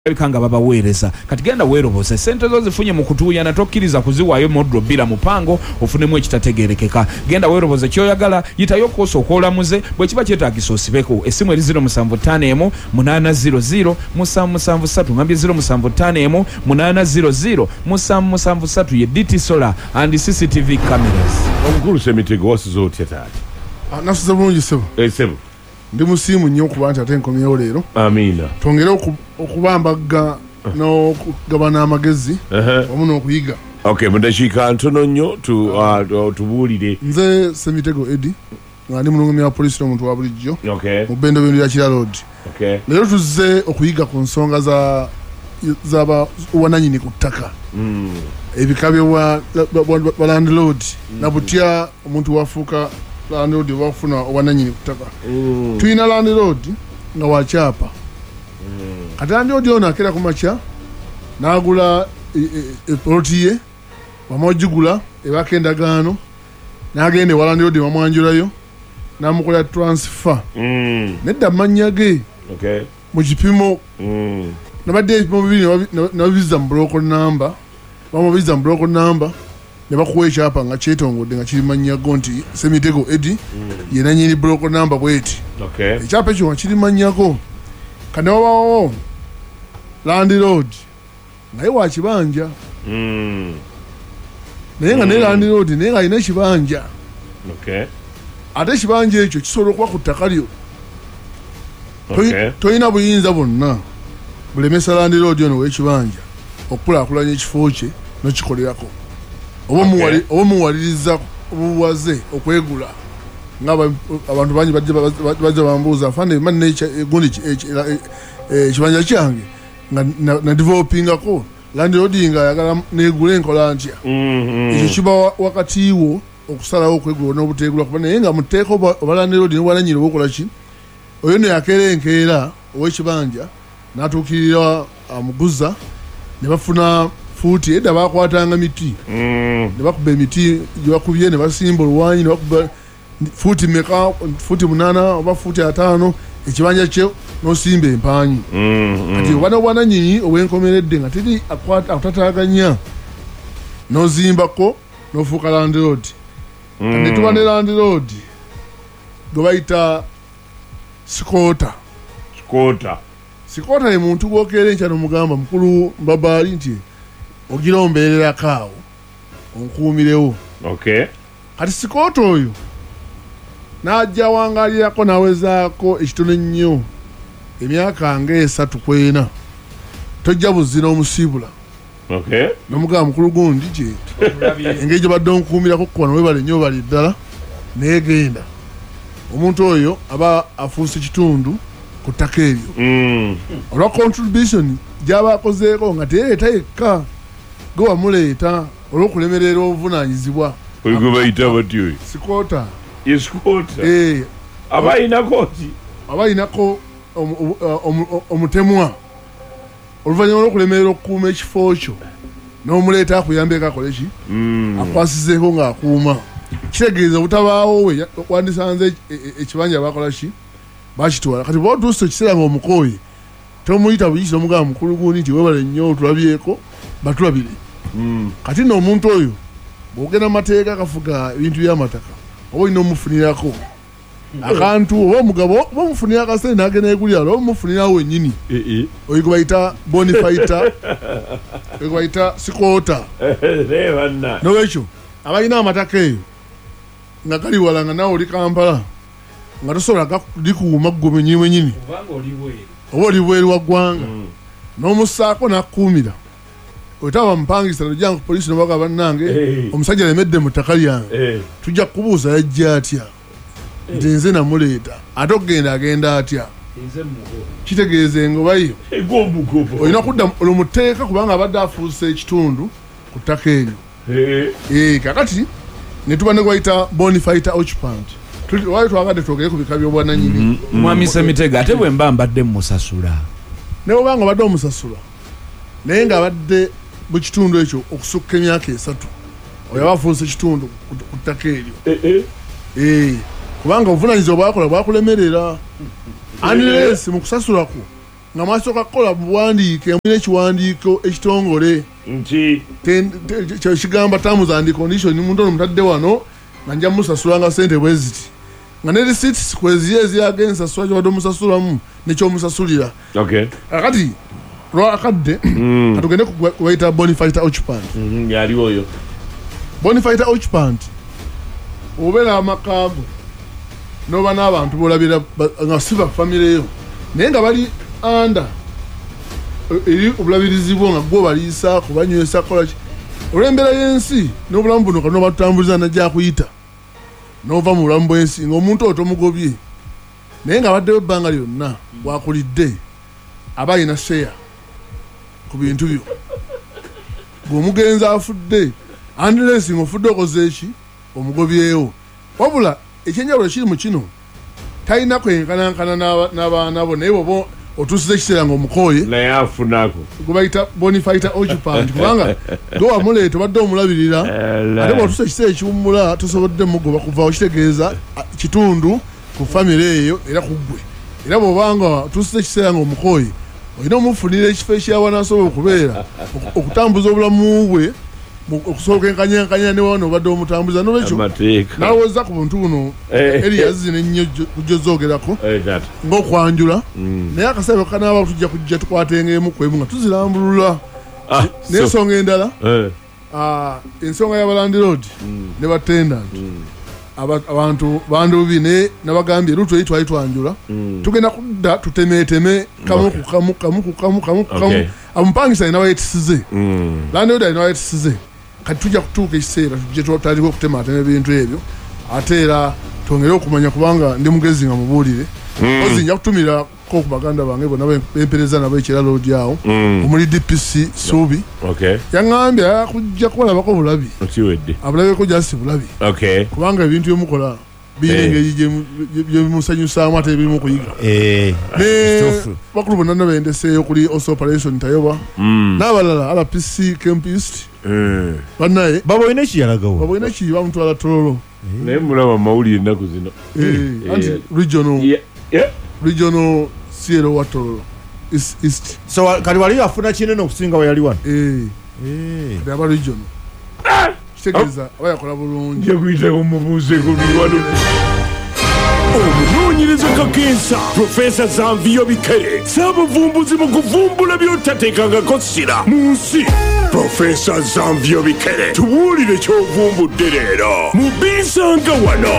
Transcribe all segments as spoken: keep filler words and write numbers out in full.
Kanga baba weereza kati genda weeroboze sente zo zifunye mu kutuuya na tokkiriza kuziwaayo modro bila mupango ofunemu ekitategerekeka genda weeroboze kyoyagala yitayo koso okolamuze bwe kiba kyetaagisa osibeko essimu eri zero seven five emu munana zero zero musanvu musanvu ssatu ngambye zero seven five emu munana zero zero musanvu musanvu ssatu ye D T Solar and C C T V cameras. Omukulu Semitego wasizo otya taata? Nasuze bulungi sebo. Eh sebo. Ndi musimu nnyo kuba nti ate nkomyewo leero. Amina. Twongere okubambaga no kugabana amagezi wamu n'okuyiga. Okay, mudashika ntono nnyo tu uh, tubuulire. Nze Semitego Eddie nga ndi mulungamya wa polisi n'omuntu wa bulijjo. Okay. Mu Bendo Bendo ya Kira Road. Okay. Leero tuzze okuyiga ku nsonga za zaba wananyini ku ttaka. Mm. Ebikabe wa landlord na butya omuntu wafuuka landlord wafuna wananyini ku ttaka. Mm. Tuyina landlord nga wakyapa. Mm. Kati landlord ono akera ku makya n'agula eploti ye wamwagigula ebaka endagaano n'agenda ewa landlord wamwanjulayo n'amukola transfer. Mm. Nedda amannya ge Okay. mu kipimo Mm. nabadde ebipimo bibiri nababiza mu block number bamubiza mu block number ne bakuwa ekyapa nga kyetongodde nga kiri mannya go nti Semitego Eddie mm. ye nanyini block number bweti. Okay. Ekyapa ekyo nga kiri mannyako kane wabawo landlord naye wa kibanja. Mm. naye nga mm. ne landlord naye nga alina ekibanja. Okay. Ate ekibanja ekyo kisobola okuba ku ttaka lyo. Okay. Toyina buyinza bonna bulemesa landlord ono w'ekibanja okukulaakulanya ekifo kye n'okikolerako oba muwaliriza obuwaze okwegula ng'abantu bangi bajja bambuuza afande manne gundi ekibanja kyange nga nadevelopingako landlord nga ayagala neegula enkola ntya. Ekyo kiba wakati wo okusalawo okwegula n'obuteegula kuba naye nga muteeka oba landlord n'obwananyini oba ki oyo ne yakeera enkeera ow'ekibanja n'atuukirira amuguza ne bafuna fuuti edda baakwatanga miti ne bakuba emiti gye bakubye ne basimba oluwanyi ne bakuba fuuti meka fuuti munaana oba fuuti ataano ekibanja kye n'osimba empaanyi. Kati oba n'obwananyini obwenkomeredde nga teri akutataaganya n'ozimbako n'ofuuka landlord. Ne tuba ne landlord gwe bayita Sikota. Sikota. Sikota ye muntu gwokeera enkya n'omugamba mukulu Mbabaali nti ogira ombeererako awo onkuumirewo. Okay. Kati Sikota oyo n'ajja wangaalirako n'awezaako ekitono ennyo emyaka ng'esatu kwena tojja buzzi n'omusiibula. Okay. N'omugamba mukulu gundi kye engeri gye badde onkuumirako kukola webale nnyo bali ddala neegenda. Omuntu oyo aba afuuse kitundu ku ttaka eryo. Mm. Olwa contribution gy'aba akozeeko nga teyeeta yekka gwe wamuleeta olw'okulemerera obuvunaanyizibwa. Oyo gwe bayita batyo oyo? Sikota. Ye Sikota? Eh. Aba ayinako ki? Aba ayinako omutemwa oluvannyuma lw'okulemerera okukuuma ekifo kyo n'omuleeta akuyambeko akole ki? Akwasizeeko ng'akuuma. Kitegeeza obutabaawo we wandisanze ekibanja bakola ki bakitwala. Kati bw'oba otuuse ekiseera ng'omukooye tomuyita buyisi n'omugamba mukulu gundi nti webale nnyo otulabyeko batulabire. Kati nno omuntu oyo bw'ogenda mu mateeka akafuga ebintu by'amataka oba olina omufunirako akantu oba omugabo oba omufunira akasente n'agenda egulira oba omufunirawo wennyini oyo gwe bayita bonifayita oyo gwe bayita Sikota. N'olwekyo abalina amataka eyo nga gali wala nga nawe oli Kampala nga tosobola likuuma ggwe mwennyini mwennyini oba oli bweru wa ggwanga n'omussaako n'akkuumira otaba mupangisa ojjanga ku poliisi nobaga bannange omusajja alemedde mu ttaka lyange tujja kubuuza yajja atya nti nze namuleeta ate okugenda agenda atya. Kitegeeza engobayo olina kudda olumuteeka kubanga abadde afuuse ekitundu ku ttaka eryo. Eh kakati ne tuba ne gwayita bonifayita occupant. Wali twagadde twogere ku bika by'obwananyini. Mwami Semitego ate bwe mba mbadde musasula. Ne obanga badde omusasula naye nga abadde mu kitundu ekyo okusukka emyaka esatu oyo aba afuuse ekitundu ku ttaka eryo. Eh kubanga obuvunaanyizibwa bwakola bwakulemerera. Unless mu kusasula kwo nga mwasooka kukola buwandiike mulina ekiwandiiko ekitongole nti kigamba terms and condition muntu ono mutadde wano nga nja musasulanga ssente bwe ziti nga ne receipts kweziye eziragensa sasula kyobadde omusasulamu nekyomusasulira akati lwakadde katugende kubayita Bonifighter occupant yali oyo Bonifighter occupant obeera amakaago noba n'abantu bolabira nga siba famire yo naye nga bali anda eri obulabirizi bwo nga gwo baliisa kubanywesa kolaki olw'embeera y'ensi n'obulamu buno kano batutambuliza najja kuyita n'ova mu bulamu bw'ensi ng'omuntu oyo tomugobye naye nga abaddewo ebbanga lyonna bwakulidde aba alina sheya ku bintu byo ng'omugenzi afudde andilesi ng'ofudde okoze eki omugobyewo wabula ekyenjawulo kiri mu kino talina kwenkanankana n'abaana bo naye bobo otusiza ekiseera ng'omukooye naye afunako gwebayita Bonifighter occupant kubanga gwe wamuleeta obadde omulabirira ate bw'otusa ekiseera ekiwummula tosobodde mugoba kuvaawo kitegeeza kitundu ku famire eyo era ku ggwe era bw'obanga otusiza ekiseera ng'omukooye olina omufunira ekifo ekyawa n'asobola okubeera okutambuza obulamu bwe okusoboka enkanyankanya ne wano obadde omutambuza nolwekyo nalowooza ku buntu buno erias zino ennyo kujja ozoogerako ng'okwanjula naye akasabe kanaaba tujja kujja tukwatenga emu ku emu nga tuzirambulula n'ensonga endala ensonga y'abalandiroodi ne batendant abantu bandubi ne nabagambye lutu eyi twali twanjula tugenda kudda tutemeeteme kamu ku kamu kamu ku kamu kamu ku kamu amupangisa alina wayetisize landiroodi alina wayetisize kati tujja kutuuka ekiseera tujje tutandika okutemaatema ebintu ebyo ate era twongere okumanya kubanga ndi mugezi nga mubuulire ozi nja kutumira ko ku baganda bange bonna bempereza nabo ekiralo lyawo omuli D P C Suubi yaŋŋambye akujja kubalabako bulabi abulabeko jasi bulabi kubanga ebintu byemukola birina engeri gyebimusanyusaamu ate birimu okuyiga ne bakulu bonna nabendeseeyo kuli Oso Operation Tayoba n'abalala R P C Camp East bannaye baboine ekiyalagawo baboine eki bamutwala Tororo naye mulaba mawulire ennaku zino anti regional regional C L O wa Tororo East so kati wali afuna kinene okusinga we yali wano kati aba regional kitegeeza aba yakola bulungi nja kuyitako mubuuzeeko biwano omunoonyereza kakensa Profesa Zanvio Bikere saabavumbuzi mu kuvumbula by'otateekangako ssira mu nsi Profesa Zanvio Bikere tubuulire ky'ovumbudde leero mu Bisanga wano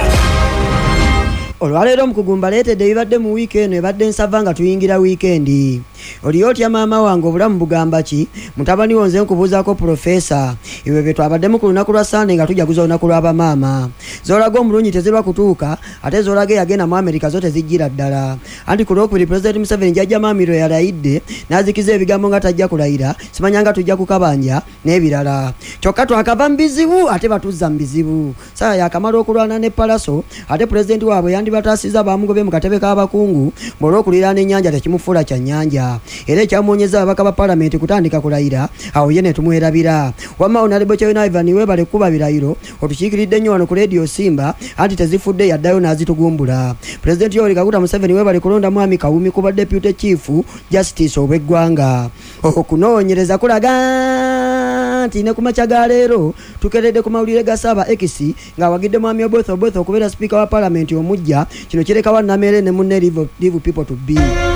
olwaleero mukugumba leetedde ebibadde mu wiikendi ebadde nsava nga tuyingira wiikendi oli otya maama wange obulamu bugamba ki mutabani wonze nkubuuzaako Profesa ebyo bye twabaddemu ku lunaku lwa Sande nga tujaguza olunaku lw'abamaama zoolaga omulungi tezirwa kutuuka ate zoolaga eyagenda mu Amerika zo tezijjira ddala anti ku lwokubiri Pulezidenti Museveni jjajja maamiro yalayidde n'azikiza ebigambo nga tajja kulayira simanya nga tujja kukabanja n'ebirala kyokka twakava mu bizibu ate batuzza mu bizibu saa yakamala okulwana ne Palaso ate Pulezidenti waabwe yandibataasiza bamugobe mu katebe k'abakungu olw'okuliraana ennyanja tekimufuula kya nnyanja era ekyamuonyeza ababaka ba Palamenti kutandika kulayira awo ye ne tumwerabira wamma Honorable Kyewena Ivan webale kuba birayiro otukiikiridde nnyo wano ku Radio Simba anti tezifudde yaddayo n'azitugumbula Pulezidenti Yoweri Kaguta Museveni webale kulonda mwami Kawumi kuba Deputy Chief Justice ow'eggwanga okunoonyereza kulaga nti ne ku makya ga leero tukeredde ku mawulire ga Ssaaba X nga wagidde mwami Oboth Oboth okubeera Speaker wa Palamenti omujja kino kireka wa Namere ne munne Leave People to Be